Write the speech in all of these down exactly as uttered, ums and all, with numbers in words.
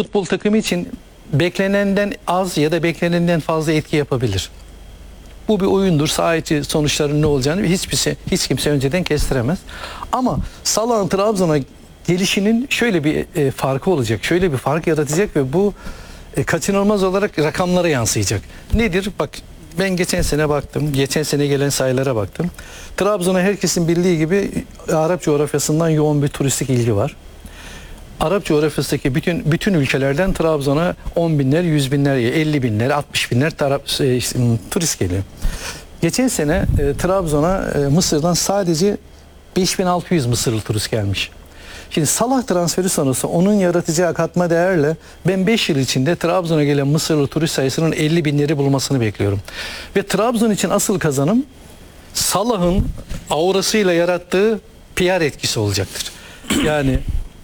futbol takımı için beklenenden az ya da beklenenden fazla etki yapabilir. Bu bir oyundur. Saha içi sonuçların ne olacağını hiçbir şey, hiç kimse önceden kestiremez. Ama Salah'ın Trabzon'a gelişinin şöyle bir e, farkı olacak. Şöyle bir fark yaratacak ve bu e, kaçınılmaz olarak rakamlara yansıyacak. Nedir? Bak, ben geçen sene baktım. Geçen sene gelen sayılara baktım. Trabzon'a herkesin bildiği gibi Arap coğrafyasından yoğun bir turistik ilgi var. Arap coğrafyasındaki bütün bütün ülkelerden Trabzon'a on binler, yüz binler, elli binler, altmış binler taraf, e, işte, turist geliyor. Geçen sene e, Trabzon'a e, Mısır'dan sadece beş bin altı yüz Mısırlı turist gelmiş. Şimdi Salah transferi sonrası onun yaratacağı katma değerle ben beş yıl içinde Trabzon'a gelen Mısırlı turist sayısının elli binleri bulmasını bekliyorum. Ve Trabzon için asıl kazanım Salah'ın aurasıyla yarattığı P R etkisi olacaktır. Yani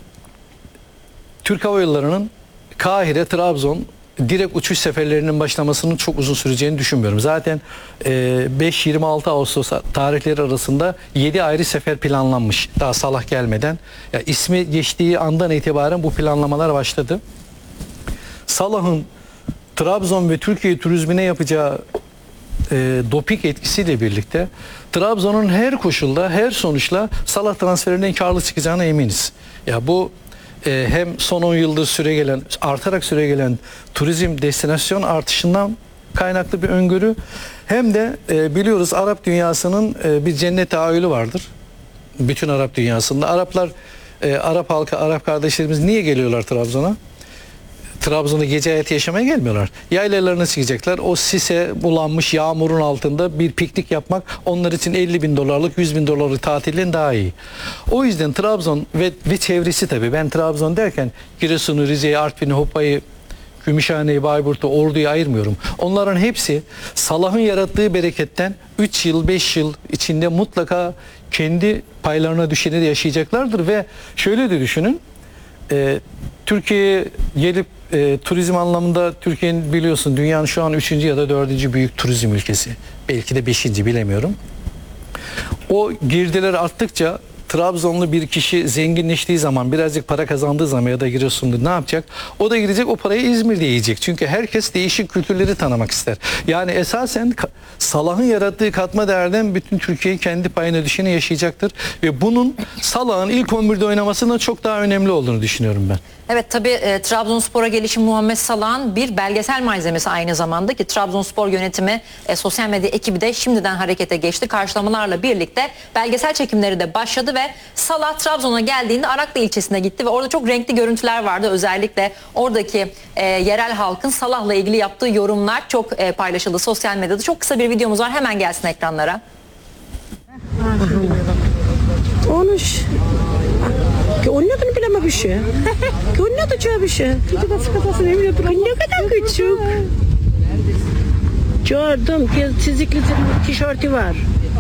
Türk Hava Yolları'nın Kahire, Trabzon direkt uçuş seferlerinin başlamasının çok uzun süreceğini düşünmüyorum. Zaten beş yirmi altı Ağustos tarihleri arasında yedi ayrı sefer planlanmış. Daha Salah gelmeden. Ya ismi geçtiği andan itibaren bu planlamalar başladı. Salah'ın Trabzon ve Türkiye turizmine yapacağı e, doping etkisiyle birlikte Trabzon'un her koşulda, her sonuçla Salah transferinden karlı çıkacağına eminiz. Ya bu e, hem son on yıldır süre gelen, artarak süre gelen turizm destinasyon artışından kaynaklı bir öngörü, hem de e, biliyoruz Arap dünyasının e, bir cennet tahayyülü vardır. Bütün Arap dünyasında. Araplar, e, Arap halkı, Arap kardeşlerimiz niye geliyorlar Trabzon'a? Trabzon'da gece hayatı yaşamaya gelmiyorlar. Yaylalarına çıkacaklar. O sise bulanmış yağmurun altında bir piknik yapmak onlar için elli bin dolarlık, yüz bin dolarlık tatilden daha iyi. O yüzden Trabzon ve, ve çevresi tabii. Ben Trabzon derken Giresun'u, Rize'yi, Artvin'i, Hopa'yı, Gümüşhane'yi, Bayburt'u, Ordu'yu ayırmıyorum. Onların hepsi Salah'ın yarattığı bereketten üç yıl, beş yıl içinde mutlaka kendi paylarına düşeni de yaşayacaklardır ve şöyle de düşünün. E, Türkiye'ye gelip e, turizm anlamında Türkiye'nin, biliyorsun, dünyanın şu an üçüncü ya da dördüncü büyük turizm ülkesi. Belki de beşinci, bilemiyorum. O girdiler arttıkça Trabzonlu bir kişi zenginleştiği zaman, birazcık para kazandığı zaman ya da Giresunlu ne yapacak? O da gidecek, o parayı İzmir'de yiyecek. Çünkü herkes değişik kültürleri tanımak ister. Yani esasen Salah'ın yarattığı katma değerden bütün Türkiye kendi payına düşeni yaşayacaktır. Ve bunun Salah'ın ilk on birde oynamasının çok daha önemli olduğunu düşünüyorum ben. Evet, tabii e, Trabzonspor'a gelişi Muhammed Salah'ın bir belgesel malzemesi aynı zamanda ki Trabzonspor yönetimi, e, sosyal medya ekibi de şimdiden harekete geçti. Karşılamalarla birlikte belgesel çekimleri de başladı ve Salah Trabzon'a geldiğinde Araklı ilçesine gitti ve orada çok renkli görüntüler vardı. Özellikle oradaki e, yerel halkın Salah'la ilgili yaptığı yorumlar çok e, paylaşıldı sosyal medyada. Çok kısa bir videomuz var, hemen gelsin ekranlara. Konuş. Oynadığını bileme bir şey. Oynadacağı bir şey. Ne kadar küçük. Gördüm. Çizikli tişörtü var.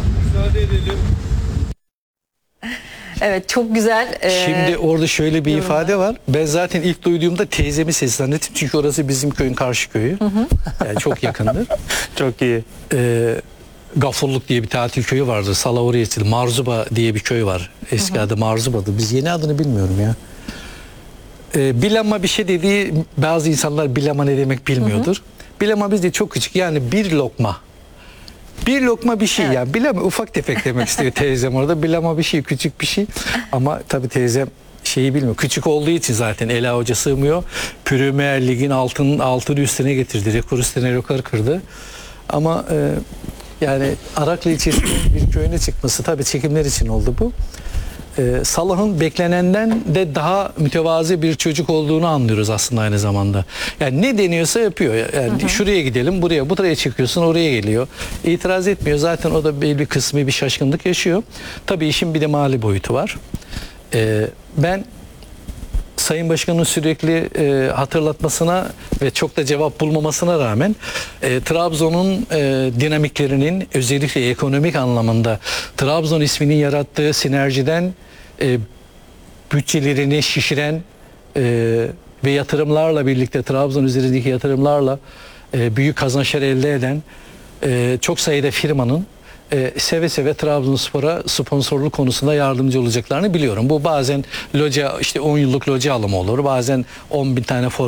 Evet, çok güzel. Ee, Şimdi orada şöyle bir yorumlar. ifade var. Ben zaten ilk duyduğumda teyzemi sesi zannettim. Çünkü orası bizim köyün karşı köyü. Hı hı. Yani çok yakındır. Çok iyi. Ee, Gafurluk diye bir tatil köyü vardı. Salah oraya gittim. Marzuba diye bir köy var. Eski hı hı. adı Marzuba'dı. Biz yeni adını bilmiyorum ya. Ee, bilama bir şey dediği, bazı insanlar bilama ne demek bilmiyordur. Hı hı. Bilama bizde çok küçük. Yani bir lokma. Bir lokma bir şey, evet. Yani bilama ufak tefek demek istiyor teyzem orada. Bilama bir şey, küçük bir şey. Ama tabii teyzem şeyi bilmiyor. Küçük olduğu için zaten ele avuca sığmıyor. Premier Lig'in altının altını üstüne getirdi. Rekor üstüne rekor kırdı. Ama e, yani Araklı ilçesinin bir köyüne çıkması tabii çekimler için oldu bu. Ee, Salah'ın beklenenden de daha mütevazi bir çocuk olduğunu anlıyoruz aslında aynı zamanda. Yani ne deniyorsa yapıyor. Yani hı hı. Şuraya gidelim, buraya, buraya çıkıyorsun, oraya geliyor. İtiraz etmiyor. Zaten o da bir kısmı bir şaşkınlık yaşıyor. Tabii işin bir de mali boyutu var. Ee, ben Sayın Başkan'ın sürekli e, hatırlatmasına ve çok da cevap bulmamasına rağmen e, Trabzon'un e, dinamiklerinin, özellikle ekonomik anlamında Trabzon isminin yarattığı sinerjiden e, bütçelerini şişiren e, ve yatırımlarla birlikte, Trabzon üzerindeki yatırımlarla e, büyük kazançlar elde eden e, çok sayıda firmanın Ee, seve seve Trabzonspor'a sponsorluk konusunda yardımcı olacaklarını biliyorum. Bu bazen loca, işte on yıllık loca alımı olur. Bazen on bin tane forma